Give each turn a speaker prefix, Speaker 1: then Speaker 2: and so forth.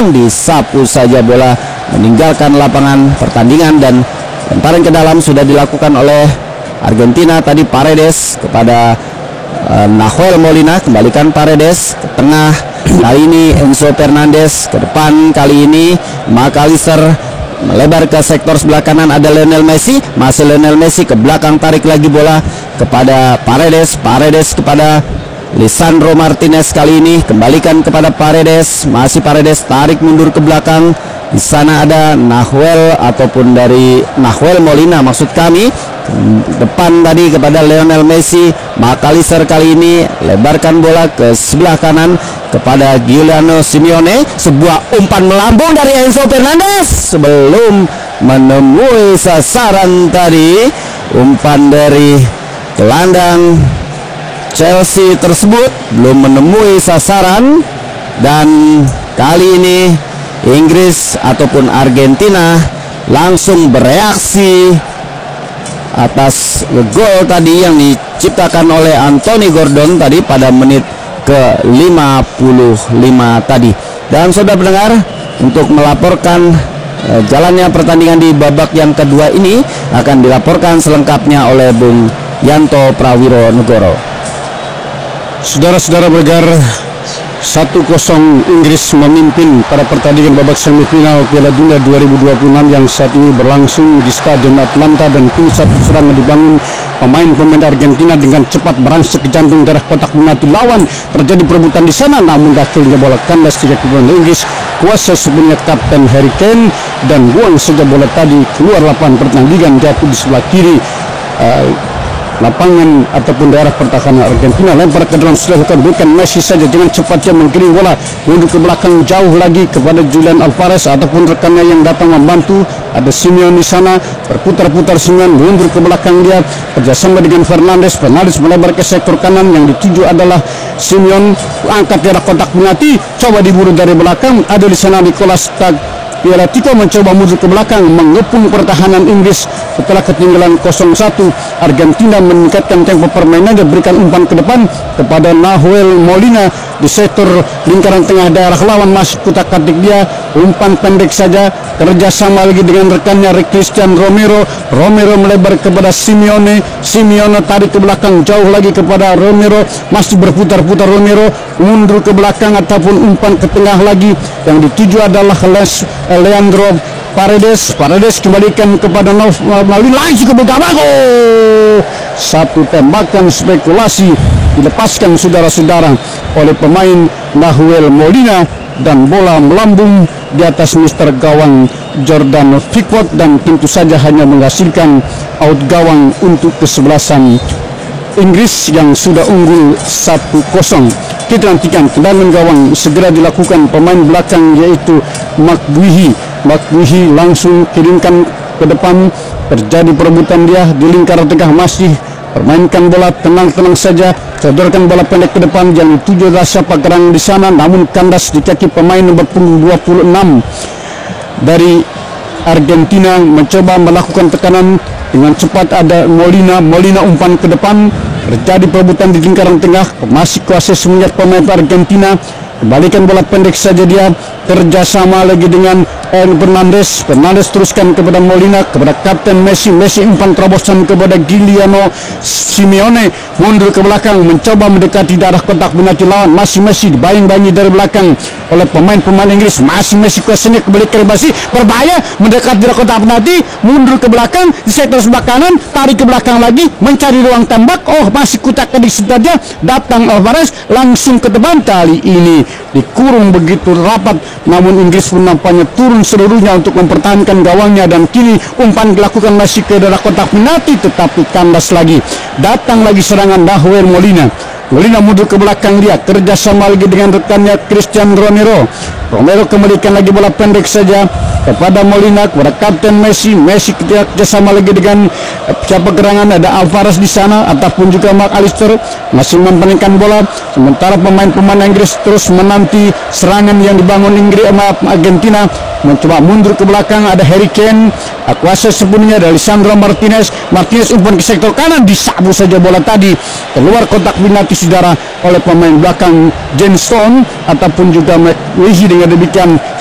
Speaker 1: belakang, disapu saja bola meninggalkan lapangan pertandingan, dan lemparan ke dalam sudah dilakukan oleh Argentina tadi. Paredes kepada Nahuel Molina, kembalikan Paredes ke tengah, kali ini Enzo Fernandez ke depan, kali ini McAllister melebar ke sektor sebelah kanan, ada Lionel Messi, masih Lionel Messi ke belakang, tarik lagi bola kepada Paredes, Paredes kepada Lisandro Martinez, kali ini kembalikan kepada Paredes, masih Paredes tarik mundur ke belakang. Di sana ada Nahuel ataupun dari Nahuel Molina maksud kami, depan tadi kepada Lionel Messi. McAllister kali ini lebarkan bola ke sebelah kanan kepada Giuliano Simeone, sebuah umpan melambung dari Enzo Fernandez sebelum menemui sasaran tadi. Umpan dari gelandang Chelsea tersebut belum menemui sasaran, dan kali ini Inggris ataupun Argentina langsung bereaksi atas gol tadi yang diciptakan oleh Anthony Gordon tadi pada menit ke-55 tadi. Dan saudara pendengar, untuk melaporkan jalannya pertandingan di babak yang kedua ini akan dilaporkan selengkapnya oleh Bung Yanto Prawiro Negoro.
Speaker 2: Saudara-saudara pendengar, 1-0 Inggris memimpin pada pertandingan babak semifinal Piala Dunia 2026 yang saat ini berlangsung di Stadion Atlanta, dan pusat serangan dibangun pemain-pemain Argentina dengan cepat merangsek ke jantung daerah kotak penalti lawan. Terjadi perebutan di sana, namun akhirnya bola kandas tidak pemain Inggris kuasa sepenuhnya Kapten Harry Kane, dan buang saja bola tadi keluar lapangan pertandingan, jatuh di sebelah kiri lapangan ataupun daerah pertahanan Argentina. Lempar ke dalam, sudah bukan Messi saja dengan cepatnya menggiring bola mundur ke belakang jauh lagi kepada Julian Alvarez ataupun rekannya yang datang membantu. Ada Simeone di sana, berputar-putar Simeone mundur ke belakang, dia kerjasama dengan Fernandes. Fernandes melebar ke sektor kanan, yang dituju adalah Simeone, angkat daerah kotak penalti, coba diburu dari belakang. Ada di sana Nicolas Tagliafico mencoba mundur ke belakang mengepung pertahanan Inggris setelah ketinggalan 0-1. Argentina meningkatkan tempo permainan dan berikan umpan ke depan kepada Nahuel Molina di sektor lingkaran tengah daerah lawan, masih kutak-katik dia, umpan pendek saja, kerjasama lagi dengan rekannya Christian Romero. Romero melebar kepada Simeone, Simeone tarik ke belakang jauh lagi kepada Romero, masih berputar-putar Romero mundur ke belakang ataupun umpan ke tengah lagi, yang dituju adalah Leandro Paredes. Paredes kembalikan kepada Nahuel, langsung ke belakang. Satu tembakan spekulasi dilepaskan saudara-saudara oleh pemain Nahuel Molina, dan bola melambung di atas mister gawang Jordan Pickford, dan tentu saja hanya menghasilkan out gawang untuk kesebelasan Inggris yang sudah unggul 1-0. Kita nantikan tendangan gawang segera dilakukan pemain belakang, yaitu McGuihi langsung kirimkan ke depan, terjadi perebutan dia di lingkaran tengah, masih permainkan bola tenang-tenang saja, sodorkan bola pendek ke depan, yang dituju adalah siapa gerang di sana, namun kandas di kaki pemain nomor punggung 26 dari Argentina. Mencoba melakukan tekanan dengan cepat, ada Molina umpan ke depan, terjadi perebutan di lingkaran tengah, masih kuasa semenjak pemain Argentina, kembalikan bola pendek saja dia, kerjasama lagi dengan Fernandes teruskan kepada Molina, kepada Kapten Messi umpan terobosan kepada Giuliano Simeone, mundur ke belakang mencoba mendekati daerah kotak penalti lawan, masih Messi dibayang-bayangi dari belakang oleh pemain Inggris, masih Messi kuasanya kembali ke Messi, berbahaya mendekat daerah kotak penalti, mundur ke belakang di sektor sebelah kanan, tarik ke belakang lagi mencari ruang tembak, masih kutak-katik saja, datang Alvarez langsung ke depan, kali ini dikurung begitu rapat, namun Inggris pun nampaknya turun seluruhnya untuk mempertahankan gawangnya, dan kini umpan dilakukan masih ke daerah kotak penalti, tetapi kandas lagi. Datang lagi serangan Nahuel Molina mundur ke belakang, dia kerjasama lagi dengan rekannya Christian Romero kembalikan lagi bola pendek saja kepada Molina, kepada Kapten Messi kerjasama lagi dengan siapa gerangan, ada Alvarez di sana ataupun juga McAllister masih mempermainkan bola, sementara pemain-pemain Inggris terus menanti serangan yang dibangun Argentina. Mencoba mundur ke belakang, ada Harry Kane, kuasa sepenuhnya dari Lisandro Martinez umpan ke sektor kanan, disabu saja bola tadi keluar kotak penalti saudara oleh pemain belakang James Stone ataupun juga McGuihi. Dengan demikian